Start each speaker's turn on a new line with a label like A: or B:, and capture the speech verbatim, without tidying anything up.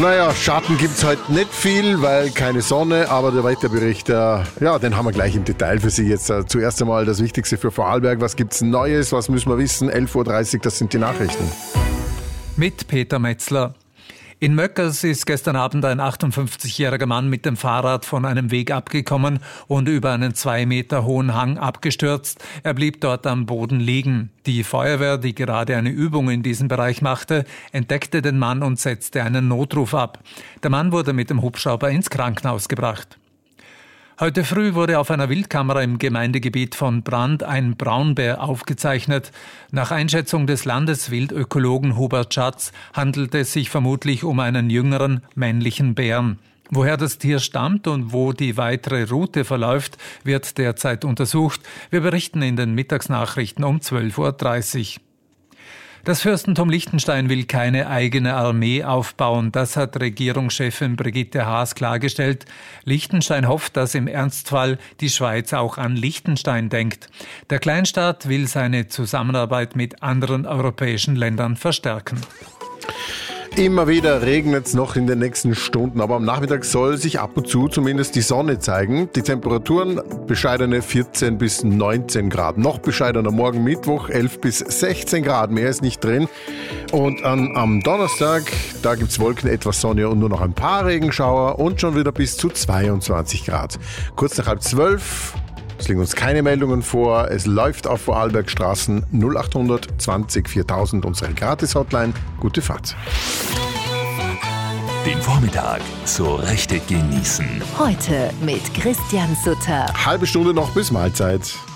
A: Naja, Schatten gibt's heute nicht viel, weil keine Sonne, aber der Wetterbericht, äh, ja, den haben wir gleich im Detail für Sie jetzt. Äh, zuerst einmal das Wichtigste für Vorarlberg. Was gibt's Neues? Was müssen wir wissen? elf Uhr dreißig, das sind die Nachrichten.
B: Mit Peter Metzler. In Möckers ist gestern Abend ein achtundfünfzigjähriger Mann mit dem Fahrrad von einem Weg abgekommen und über einen zwei Meter hohen Hang abgestürzt. Er blieb dort am Boden liegen. Die Feuerwehr, die gerade eine Übung in diesem Bereich machte, entdeckte den Mann und setzte einen Notruf ab. Der Mann wurde mit dem Hubschrauber ins Krankenhaus gebracht. Heute früh wurde auf einer Wildkamera im Gemeindegebiet von Brand ein Braunbär aufgezeichnet. Nach Einschätzung des Landeswildökologen Hubert Schatz handelt es sich vermutlich um einen jüngeren männlichen Bären. Woher das Tier stammt und wo die weitere Route verläuft, wird derzeit untersucht. Wir berichten in den Mittagsnachrichten um zwölf Uhr dreißig. Das Fürstentum Liechtenstein will keine eigene Armee aufbauen. Das hat Regierungschefin Brigitte Haas klargestellt. Liechtenstein hofft, dass im Ernstfall die Schweiz auch an Liechtenstein denkt. Der Kleinstaat will seine Zusammenarbeit mit anderen europäischen Ländern verstärken.
A: Immer wieder regnet es noch in den nächsten Stunden, aber am Nachmittag soll sich ab und zu zumindest die Sonne zeigen. Die Temperaturen bescheidene vierzehn bis neunzehn Grad. Noch bescheidener morgen Mittwoch elf bis sechzehn Grad. Mehr ist nicht drin. Und an, am Donnerstag, da gibt's Wolken, etwas Sonne und nur noch ein paar Regenschauer und schon wieder bis zu zweiundzwanzig Grad. Kurz nach halb zwölf. Es liegen uns keine Meldungen vor. Es läuft auf Vorarlberg Straßen null acht hundert zwanzig viertausend, unsere Gratis-Hotline. Gute Fahrt.
C: Den Vormittag so richtig genießen.
D: Heute mit Christian Sutter.
A: Halbe Stunde noch bis Mahlzeit.